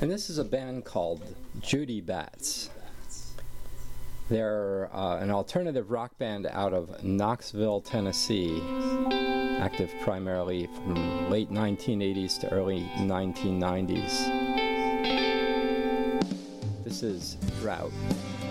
And this is a band called Judy Bats. They're an alternative rock band out of Knoxville, Tennessee, active primarily from late 1980s to early 1990s. This is Drought.